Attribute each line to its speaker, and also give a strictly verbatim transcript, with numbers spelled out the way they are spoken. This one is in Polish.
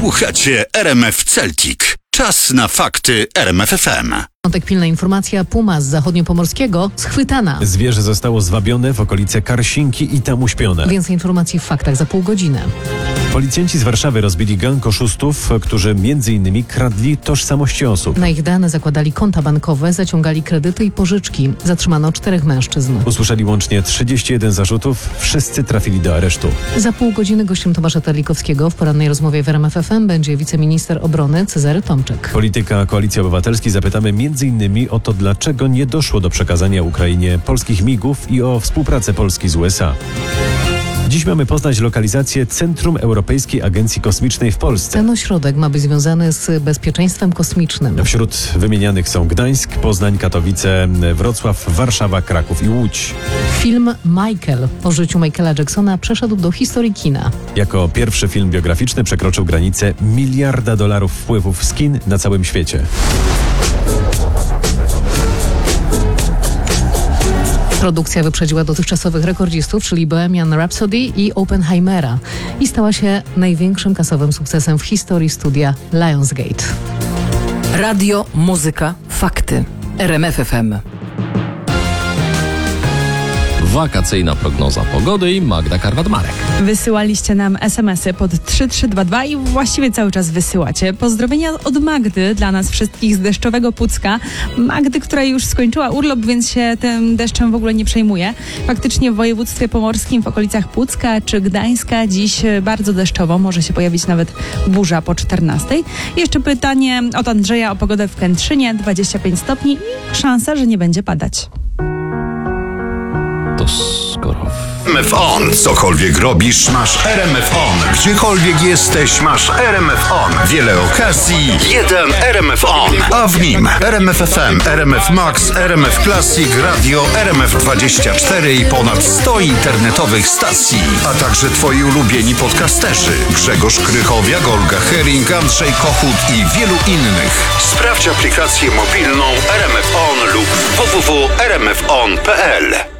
Speaker 1: Słuchacie R M F Celtic. Czas na fakty R M F F M.
Speaker 2: Piątek pilna informacja. Puma z zachodniopomorskiego schwytana.
Speaker 3: Zwierzę zostało zwabione w okolice Karsinki i tam uśpione.
Speaker 2: Więcej informacji w faktach za pół godziny.
Speaker 3: Policjanci z Warszawy rozbili gang oszustów, którzy między innymi kradli tożsamości osób.
Speaker 2: Na ich dane zakładali konta bankowe, zaciągali kredyty i pożyczki. Zatrzymano czterech mężczyzn.
Speaker 3: Usłyszeli łącznie trzydzieści jeden zarzutów. Wszyscy trafili do aresztu.
Speaker 2: Za pół godziny gościem Tomasza Terlikowskiego w porannej rozmowie w R M F F M będzie wiceminister obrony Cezary Tomczyk.
Speaker 3: Polityka Koalicji Obywatelskiej zapytamy między innymi o to, dlaczego nie doszło do przekazania Ukrainie polskich migów i o współpracę Polski z U S A. Dziś mamy poznać lokalizację Centrum Europejskiej Agencji Kosmicznej w Polsce.
Speaker 2: Ten ośrodek ma być związany z bezpieczeństwem kosmicznym.
Speaker 3: Wśród wymienianych są Gdańsk, Poznań, Katowice, Wrocław, Warszawa, Kraków i Łódź.
Speaker 2: Film Michael o życiu Michaela Jacksona przeszedł do historii kina.
Speaker 3: Jako pierwszy film biograficzny przekroczył granicę miliarda dolarów wpływów z kin na całym świecie.
Speaker 2: Produkcja wyprzedziła dotychczasowych rekordzistów, czyli Bohemian Rhapsody i Oppenheimera, i stała się największym kasowym sukcesem w historii studia Lionsgate.
Speaker 4: Radio, muzyka, fakty. R M F F M.
Speaker 5: Wakacyjna prognoza pogody i Magda Karwat-Marek.
Speaker 6: Wysyłaliście nam es em esy pod trzy trzy dwa dwa i właściwie cały czas wysyłacie. Pozdrowienia od Magdy dla nas wszystkich z deszczowego Pucka. Magdy, która już skończyła urlop, więc się tym deszczem w ogóle nie przejmuje. Faktycznie w województwie pomorskim, w okolicach Pucka czy Gdańska dziś bardzo deszczowo. Może się pojawić nawet burza po czternastej. Jeszcze pytanie od Andrzeja o pogodę w Kętrzynie. dwadzieścia pięć stopni i szansa, że nie będzie padać.
Speaker 5: To skoro...
Speaker 1: R M F On. Cokolwiek robisz, masz R M F On. Gdziekolwiek jesteś, masz R M F On. Wiele okazji, jeden R M F On. A w nim R M F F M, R M F Max, R M F Classic, Radio, R M F dwadzieścia cztery i ponad sto internetowych stacji. A także twoi ulubieni podcasterzy. Grzegorz Krychowiak, Olga Hering, Andrzej Kochut i wielu innych. Sprawdź aplikację mobilną R M F On lub w w w kropka r m f on kropka p l.